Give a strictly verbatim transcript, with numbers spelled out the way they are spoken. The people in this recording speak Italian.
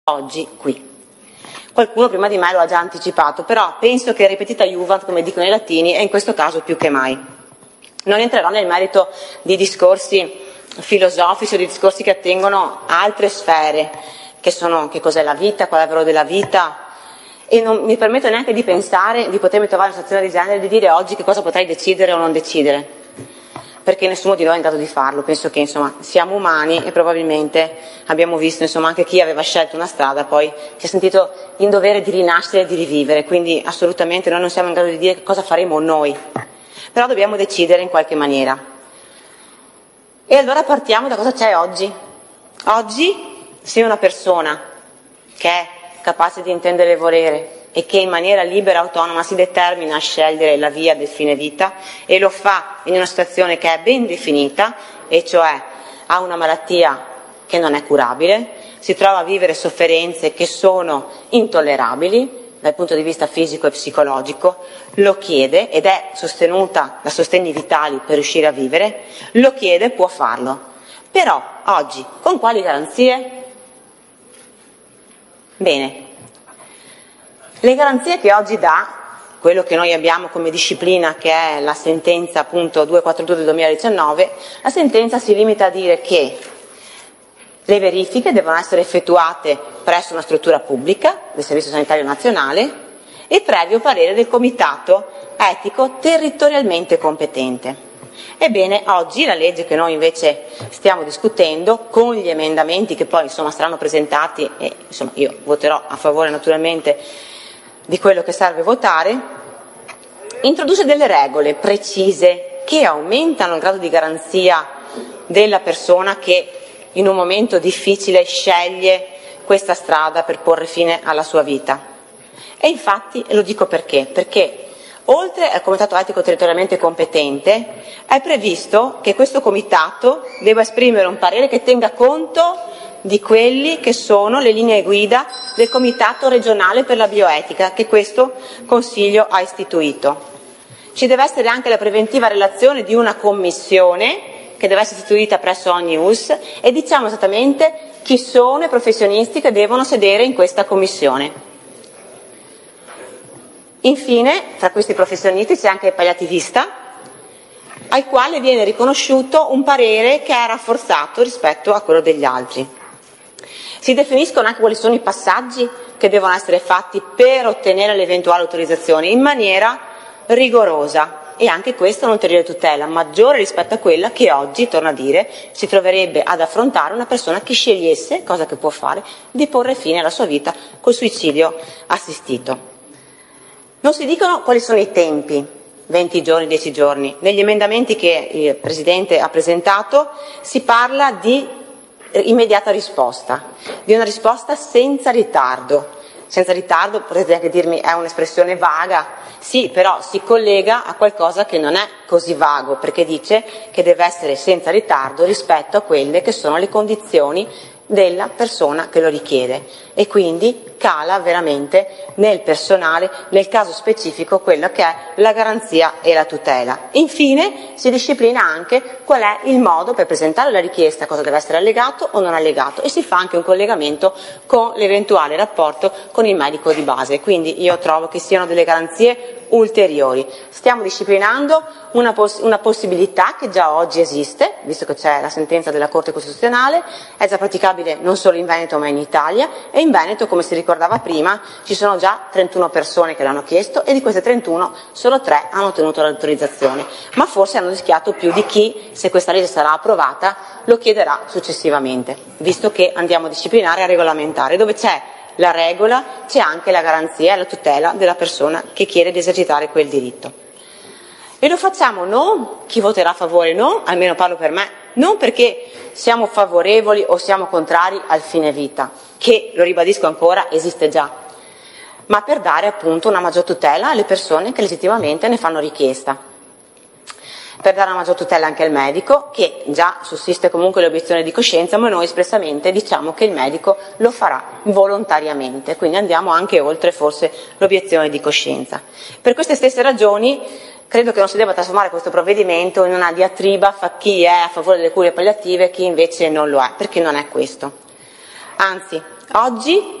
oggi qui. Qualcuno prima di me lo ha già anticipato, però penso che repetita iuvant, come dicono i latini, e in questo caso più che mai. Non entrerò nel merito di discorsi filosofici o di discorsi che attengono a altre sfere, che sono che cos'è la vita, qual è il valore della vita, e non mi permetto neanche di pensare, di potermi trovare in una situazione del genere, di dire oggi che cosa potrei decidere o non decidere, perché nessuno di noi è in grado di farlo. Penso che insomma siamo umani e probabilmente abbiamo visto insomma anche chi aveva scelto una strada poi si è sentito in dovere di rinascere e di rivivere, quindi assolutamente noi non siamo in grado di dire che cosa faremo noi, però dobbiamo decidere in qualche maniera. E allora partiamo da cosa c'è oggi. Oggi sei una persona che è capace di intendere e volere e che in maniera libera e autonoma si determina a scegliere la via del fine vita, e lo fa in una situazione che è ben definita, e cioè ha una malattia che non è curabile, si trova a vivere sofferenze che sono intollerabili dal punto di vista fisico e psicologico, lo chiede ed è sostenuta da sostegni vitali per riuscire a vivere, lo chiede, può farlo. Però oggi con quali garanzie? Bene, le garanzie che oggi dà quello che noi abbiamo come disciplina, che è la sentenza appunto duecentoquarantadue del duemiladiciannove, la sentenza si limita a dire che le verifiche devono essere effettuate presso una struttura pubblica del Servizio Sanitario Nazionale e previo parere del Comitato Etico territorialmente competente. Ebbene, oggi la legge che noi invece stiamo discutendo, con gli emendamenti che poi insomma saranno presentati, e insomma io voterò a favore naturalmente di quello che serve votare, introduce delle regole precise che aumentano il grado di garanzia della persona che in un momento difficile sceglie questa strada per porre fine alla sua vita. E infatti lo dico perché? Perché oltre al Comitato Etico territorialmente competente è previsto che questo comitato debba esprimere un parere che tenga conto di quelli che sono le linee guida del Comitato regionale per la bioetica che questo Consiglio ha istituito. Ci deve essere anche la preventiva relazione di una commissione che deve essere istituita presso ogni U S e diciamo esattamente chi sono i professionisti che devono sedere in questa commissione. Infine, tra questi professionisti c'è anche il palliativista, al quale viene riconosciuto un parere che è rafforzato rispetto a quello degli altri. Si definiscono anche quali sono i passaggi che devono essere fatti per ottenere l'eventuale autorizzazione in maniera rigorosa, e anche questo è un ulteriore tutela maggiore rispetto a quella che oggi, torno a dire, si troverebbe ad affrontare una persona che scegliesse, cosa che può fare, di porre fine alla sua vita col suicidio assistito. Non si dicono quali sono i tempi, venti giorni, dieci giorni. Negli emendamenti che il Presidente ha presentato si parla di immediata risposta, di una risposta senza ritardo. Senza ritardo potete anche dirmi è un'espressione vaga, sì, però si collega a qualcosa che non è così vago, perché dice che deve essere senza ritardo rispetto a quelle che sono le condizioni della persona che lo richiede, e quindi cala veramente nel personale, nel caso specifico, quella che è la garanzia e la tutela. Infine si disciplina anche qual è il modo per presentare la richiesta, cosa deve essere allegato o non allegato, e si fa anche un collegamento con l'eventuale rapporto con il medico di base. Quindi io trovo che siano delle garanzie ulteriori. Stiamo disciplinando una, poss- una possibilità che già oggi esiste, visto che c'è la sentenza della Corte Costituzionale, è già praticabile non solo in Veneto ma in Italia, e in Veneto, come si ricordava prima, ci sono già trentuno persone che l'hanno chiesto e di queste trentuno solo tre hanno ottenuto l'autorizzazione, ma forse hanno rischiato più di chi, se questa legge sarà approvata, lo chiederà successivamente, visto che andiamo a disciplinare e a regolamentare. Dove c'è la regola c'è anche la garanzia e la tutela della persona che chiede di esercitare quel diritto. E lo facciamo non, chi voterà a favore no, almeno parlo per me, non perché siamo favorevoli o siamo contrari al fine vita, che, lo ribadisco ancora, esiste già, ma per dare appunto una maggior tutela alle persone che legittimamente ne fanno richiesta. Per dare una maggior tutela anche al medico, che già sussiste comunque l'obiezione di coscienza, ma noi espressamente diciamo che il medico lo farà volontariamente, quindi andiamo anche oltre forse l'obiezione di coscienza. Per queste stesse ragioni credo che non si debba trasformare questo provvedimento in una diatriba fra chi è a favore delle cure palliative e chi invece non lo è, perché non è questo. Anzi, Oggi